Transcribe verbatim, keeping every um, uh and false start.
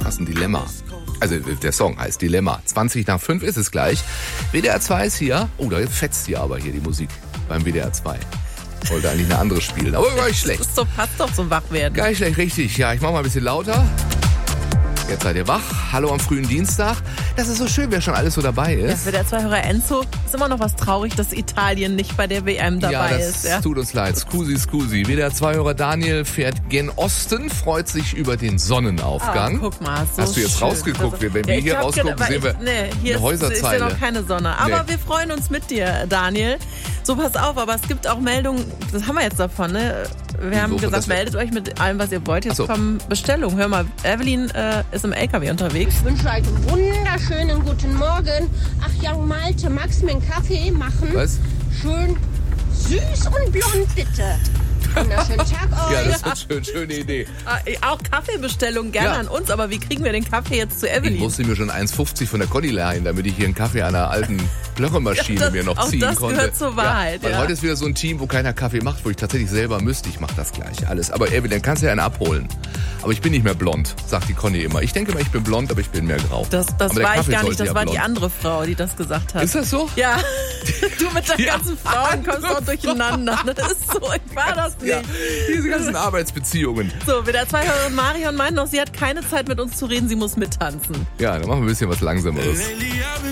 hast ein Dilemma. Also der Song heißt Dilemma. zwanzig nach fünf ist es gleich. W D R zwei ist hier. Oh, da fetzt hier aber hier die Musik beim W D R zwei. Wollte eigentlich eine andere spielen, aber gar nicht schlecht. Das ist so, passt doch zum Wachwerden. Gar nicht schlecht, richtig. Ja, ich mach mal ein bisschen lauter. Jetzt seid ihr wach. Hallo am frühen Dienstag. Das ist so schön, wer schon alles so dabei ist. Ja, für der Zwei-Hörer Enzo ist immer noch was traurig, dass Italien nicht bei der W M dabei ja, das ist. Ja, tut uns leid. Scusi, scusi. W D R zwei-Hörer Daniel fährt gen Osten, freut sich über den Sonnenaufgang. Ah, guck mal, so Hast du jetzt schön. rausgeguckt? Wenn Ja, wir hier hab rausgucken, gedacht, sehen wir ich, nee, hier eine ist, ist Häuserzeile. ja noch keine Sonne. Aber Nee. wir freuen uns mit dir, Daniel. So, pass auf, aber es gibt auch Meldungen, das haben wir jetzt davon, ne? Wir haben Wieso? gesagt, Das wär- meldet euch mit allem, was ihr wollt. Jetzt Ach so. kommen Bestellungen. Hör mal, Evelyn äh, ist im L K W unterwegs. Ich wünsche euch einen wunderschönen guten Morgen. Ach ja, Malte, magst du mir einen Kaffee machen? Was? Schön süß und blond, bitte. Wunderschönen Tag euch. Ja, das ist eine schön, schöne Idee. Äh, Auch Kaffeebestellungen gerne Ja. an uns, aber wie kriegen wir den Kaffee jetzt zu Ich Evelyn? musste mir schon eins fünfzig von der Conny leihen, damit ich hier einen Kaffee an einer alten Blöchermaschine Ja, das- mir noch auch ziehen das konnte. gehört zur Wahrheit, Ja, weil ja. heute ist wieder so ein Team, wo keiner Kaffee macht, wo ich tatsächlich selber müsste. Ich mache das gleich alles. Aber Evelyn, dann kannst du ja einen abholen. Aber ich bin nicht mehr blond, sagt die Conny immer. Ich denke immer, ich bin blond, aber ich bin mehr grau. Das, das aber der war ich Kaffee gar nicht, sollte das ja war die blond. andere Frau, die das gesagt hat. Ist das so? Ja, du mit deinen Die ganzen Frauen kommst andere auch durcheinander. Das ist so, ich war das nicht. Ja, diese ganzen Arbeitsbeziehungen. So, wieder zwei Hörer Marion meint noch, sie hat keine Zeit mit uns zu reden, sie muss mittanzen. Ja, dann machen wir ein bisschen was Langsameres.